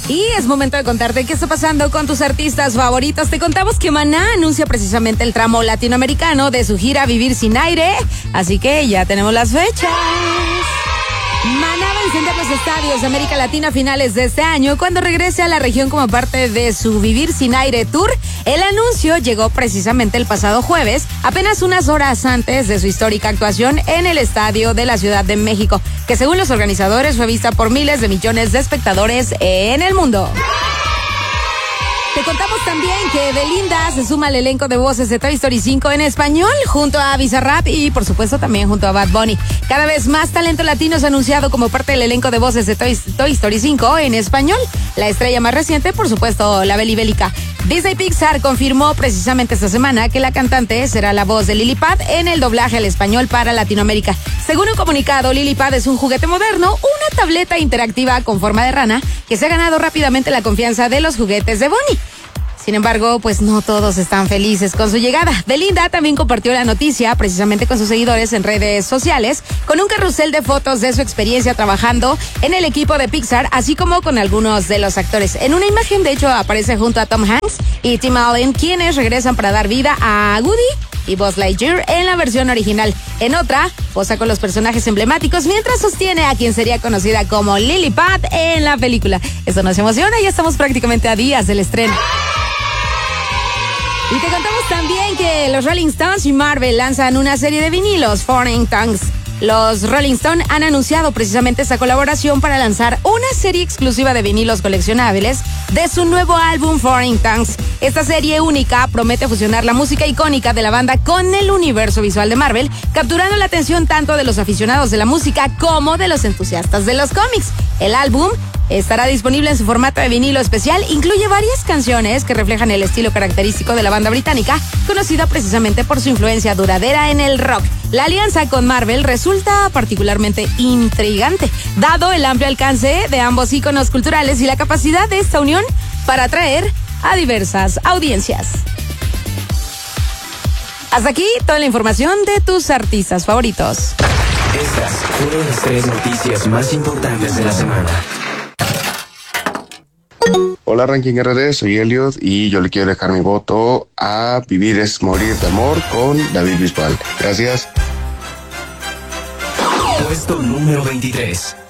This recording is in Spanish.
Y es momento de contarte qué está pasando con tus artistas favoritos. Te contamos que Maná anuncia precisamente el tramo latinoamericano de su gira Vivir Sin Aire. Así que ya tenemos las fechas. Maná va a encender los estadios de América Latina a finales de este año cuando regrese a la región como parte de su Vivir Sin Aire Tour. El anuncio llegó precisamente el pasado jueves, apenas unas horas antes de su histórica actuación en el estadio de la Ciudad de México, que según los organizadores fue vista por miles de millones de espectadores en el mundo. Te contamos también que Belinda se suma al elenco de voces de Toy Story 5 en español, junto a Bizarrap y por supuesto también junto a Bad Bunny. Cada vez más talento latino es anunciado como parte del elenco de voces de Toy Story 5 en español. La estrella más reciente, por supuesto, la Belibélica. Disney Pixar confirmó precisamente esta semana que la cantante será la voz de Lily Pad en el doblaje al español para Latinoamérica. Según un comunicado, Lily Pad es un juguete moderno, una tableta interactiva con forma de rana que se ha ganado rápidamente la confianza de los juguetes de Bonnie. Sin embargo, pues no todos están felices con su llegada. Belinda también compartió la noticia precisamente con sus seguidores en redes sociales, con un carrusel de fotos de su experiencia trabajando en el equipo de Pixar, así como con algunos de los actores. En una imagen, de hecho, aparece junto a Tom Hanks y Tim Allen, quienes regresan para dar vida a Woody y Buzz Lightyear en la versión original. En otra, posa con los personajes emblemáticos mientras sostiene a quien sería conocida como Lily Pad en la película. Eso nos emociona, ya estamos prácticamente a días del estreno. Y te contamos también que los Rolling Stones y Marvel lanzan una serie de vinilos, Foreign Tongues. Los Rolling Stones han anunciado precisamente esta colaboración para lanzar una serie exclusiva de vinilos coleccionables de su nuevo álbum Foreign Tongues. Esta serie única promete fusionar la música icónica de la banda con el universo visual de Marvel, capturando la atención tanto de los aficionados de la música como de los entusiastas de los cómics. El álbum estará disponible en su formato de vinilo especial. Incluye varias canciones que reflejan el estilo característico de la banda británica, conocida precisamente por su influencia duradera en el rock. La alianza con Marvel resulta particularmente intrigante, dado el amplio alcance de ambos íconos culturales y la capacidad de esta unión para atraer a diversas audiencias. Hasta aquí toda la información de tus artistas favoritos. Estas fueron las 3 noticias más importantes de la semana. Hola Ranking RD, soy Elliot y yo le quiero dejar mi voto a Vivir es Morir de Amor con David Bisbal. Gracias. Puesto número 23.